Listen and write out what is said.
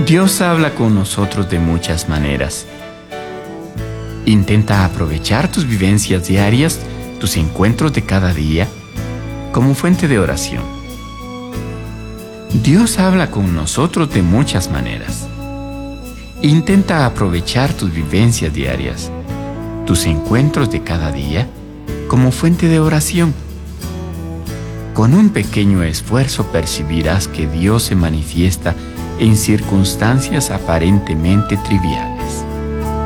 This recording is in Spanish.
Dios habla con nosotros de muchas maneras. Intenta aprovechar tus vivencias diarias, tus encuentros de cada día, como fuente de oración. Dios habla con nosotros de muchas maneras. Intenta aprovechar tus vivencias diarias, tus encuentros de cada día, como fuente de oración. Con un pequeño esfuerzo percibirás que Dios se manifiesta en circunstancias aparentemente triviales.